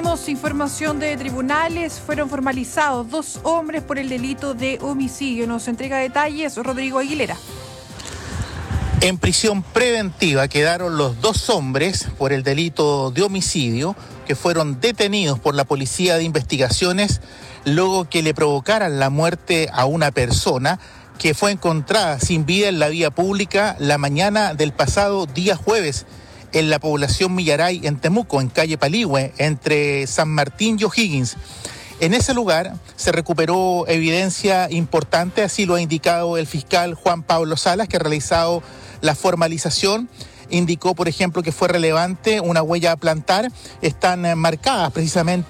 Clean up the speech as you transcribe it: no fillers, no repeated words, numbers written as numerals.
Tenemos información de tribunales. Fueron formalizados 2 hombres por el delito de homicidio. Nos entrega detalles Rodrigo Aguilera. En prisión preventiva quedaron los 2 hombres por el delito de homicidio que fueron detenidos por la Policía de Investigaciones luego que le provocaran la muerte a una persona que fue encontrada sin vida en la vía pública la mañana del pasado día jueves en la población Millaray, en Temuco, en calle Paligüe, entre San Martín y O'Higgins. En ese lugar se recuperó evidencia importante, así lo ha indicado el fiscal Juan Pablo Salas, que ha realizado la formalización. Indicó, por ejemplo, que fue relevante una huella a plantar. Están marcadas precisamente